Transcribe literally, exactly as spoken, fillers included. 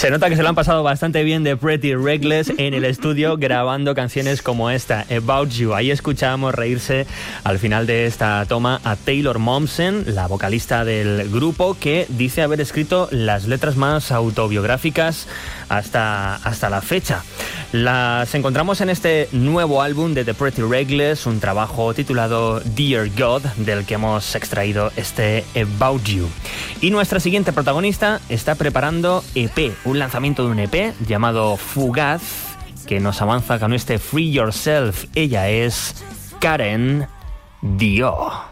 Se nota que se lo han pasado bastante bien de Pretty Reckless en el estudio grabando canciones como esta, About You. Ahí escuchábamos reírse al final de esta toma a Taylor Momsen, la vocalista del grupo, que dice haber escrito las letras más autobiográficas hasta, hasta la fecha. Las encontramos en este nuevo álbum de The Pretty Reckless, un trabajo titulado Dear God, del que hemos extraído este About You. Y nuestra siguiente protagonista está preparando E P, un lanzamiento de un E P llamado Fugaz, que nos avanza con este Free Yourself. Ella es Karen Dio.